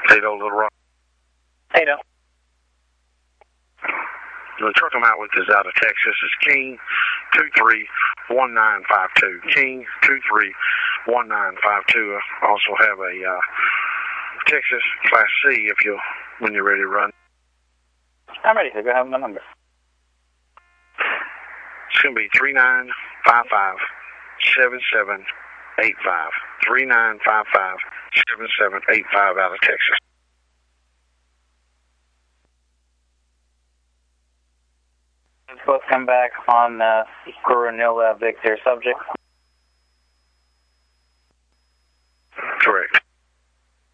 Tato, Little Rock. Tato. The truck I'm out with is out of Texas. It's King 231952. King 231952. I also have a Texas Class C when you're ready to run. I'm ready, sir. Go ahead with my number. It's going to be 3955-7785. 3955-7785 out of Texas. Let's both come back on Coronilla Victor subject.